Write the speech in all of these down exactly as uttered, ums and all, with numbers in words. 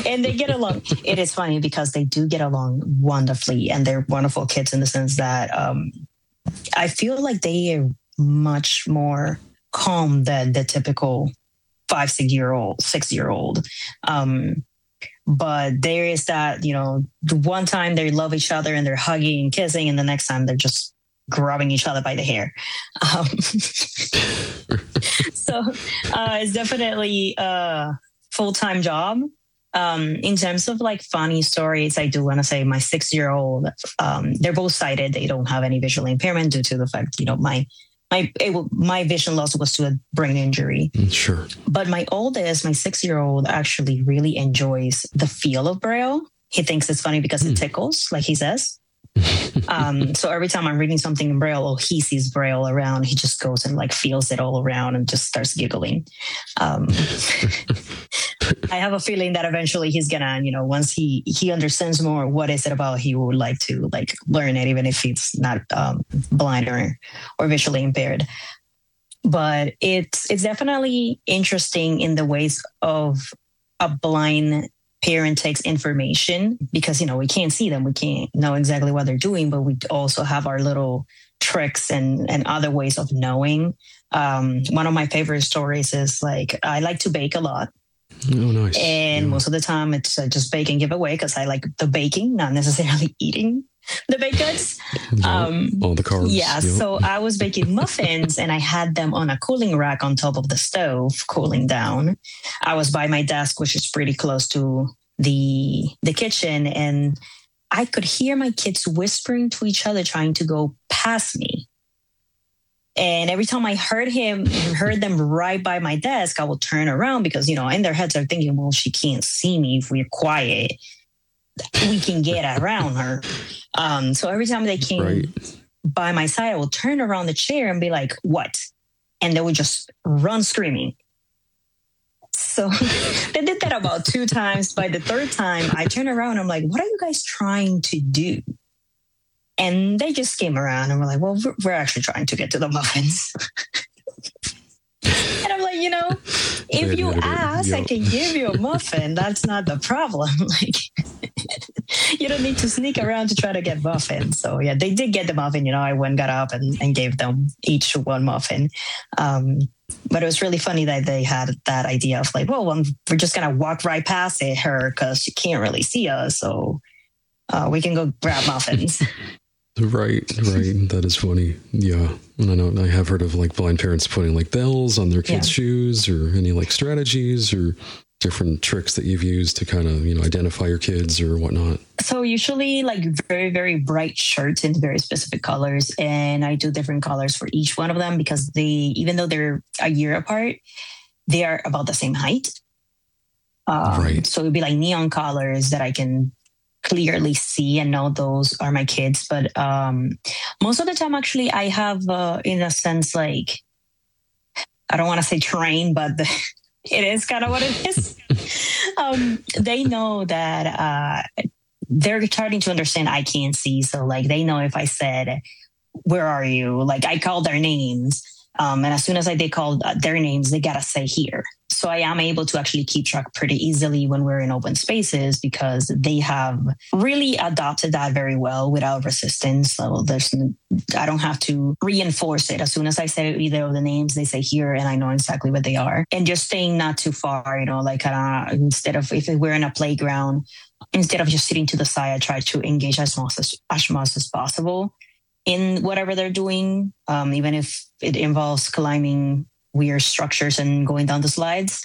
and they get along. It is funny because they do get along wonderfully, and they're wonderful kids in the sense that um, I feel like they are much more calm than the typical five, six year old, six year old. Um, but there is that, you know, the one time they love each other and they're hugging and kissing, and the next time they're just grabbing each other by the hair. Um, so uh, it's definitely a full-time job. Um, in terms of like funny stories, I do want to say my six-year-old, um, they're both sighted. They don't have any visual impairment due to the fact, you know, my my it, my vision loss was to a brain injury. Sure. But my oldest, my six-year-old, actually really enjoys the feel of Braille. He thinks it's funny because mm. it tickles, like he says. um, so every time I'm reading something in Braille or he sees Braille around, he just goes and like feels it all around and just starts giggling. Um, I have a feeling that eventually he's gonna, you know, once he he understands more what is it about, he would like to like learn it, even if he's not um, blind or or visually impaired. But it's it's definitely interesting in the ways of a blind parent takes information, because, you know, we can't see them. We can't know exactly what they're doing, but we also have our little tricks and, and other ways of knowing. Um, one of my favorite stories is like, I like to bake a lot. Oh, nice. And yeah. most of the time it's uh, just bake and give away because I like the baking, not necessarily eating the baked goods. Yeah, um, all the carbs. Yeah. Yep. So I was baking muffins and I had them on a cooling rack on top of the stove, cooling down. I was by my desk, which is pretty close to the the kitchen, and I could hear my kids whispering to each other, trying to go past me. And every time I heard him, heard them right by my desk, I would turn around because, you know, in their heads are thinking, well, she can't see me if we're quiet. We can get around her. Um, so every time they came right by my side, I would turn around the chair and be like, what? And they would just run screaming. So they did that about two times. By the third time, I turn around and I'm like, what are you guys trying to do? And they just came around and were like, well, we're actually trying to get to the muffins. And I'm like, you know, if you ask, I can give you a muffin. That's not the problem. Like, you don't need to sneak around to try to get muffins. So yeah, they did get the muffin. You know, I went, got up and, and gave them each one muffin. Um, but it was really funny that they had that idea of like, well, we're just going to walk right past it, her, because she can't really see us. So uh, we can go grab muffins. Right, right. That is funny. Yeah. And I know I have heard of like blind parents putting like bells on their kids' yeah. shoes, or any like strategies or different tricks that you've used to kind of, you know, identify your kids or whatnot. So usually like very, very bright shirts in very specific colors. And I do different colors for each one of them because they, even though they're a year apart, they are about the same height. Um, right. So it'd be like neon colors that I can clearly see and know those are my kids. But um, most of the time, actually, I have, uh, in a sense, like, I don't want to say train, but the, it is kind of what it is. um, they know that uh, they're starting to understand I can't see. So, like, they know if I said, where are you? Like, I call their names. Um, and as soon as I did call their names, they got to say here. So I am able to actually keep track pretty easily when we're in open spaces because they have really adopted that very well without resistance. So there's, I don't have to reinforce it. As soon as I say either of the names, they say here and I know exactly what they are. And just staying not too far, you know, like uh, instead of, if we're in a playground, instead of just sitting to the side, I try to engage as much as, as much as possible in whatever they're doing, um, even if it involves climbing weird structures and going down the slides.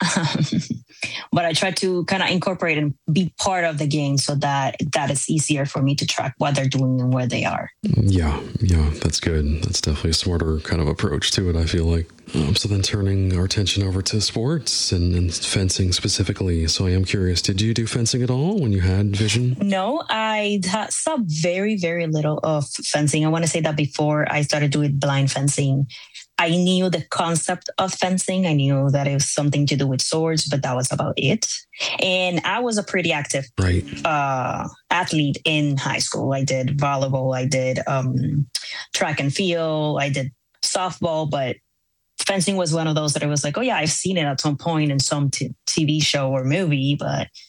But I try to kind of incorporate and be part of the game so that that is easier for me to track what they're doing and where they are. Yeah, yeah, that's good. That's definitely a smarter kind of approach to it, I feel like. Um, so then turning our attention over to sports and, and fencing specifically. So I am curious, did you do fencing at all when you had vision? No, I saw very, very little of fencing. I want to say that before I started doing blind fencing, I knew the concept of fencing. I knew that it was something to do with swords, but that was about it. And I was a pretty active right. uh, athlete in high school. I did volleyball, I did um, track and field, I did softball, but fencing was one of those that I was like, oh yeah, I've seen it at some point in some t- TV show or movie, but